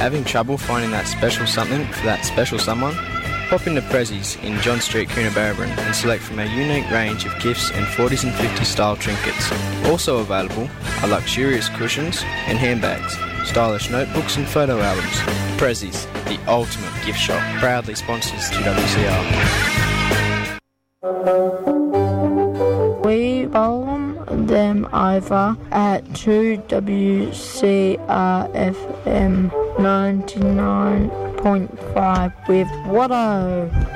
Having trouble finding that special something for that special someone? Pop into Prezzies in John Street, Coonabarabran and select from our unique range of gifts and 40s and 50s style trinkets. Also available are luxurious cushions and handbags, stylish notebooks and photo albums. Prezzies, the ultimate gift shop, proudly sponsors 2WCR. We bowl them over at 2WCRFM 99.5 with Watto.